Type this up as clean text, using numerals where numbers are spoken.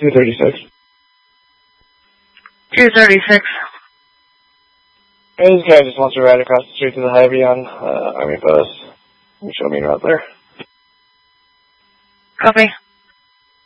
236. 236. This guy just wants to ride across the street to the Hy-Vee on Army Post. You show me a route there. Copy.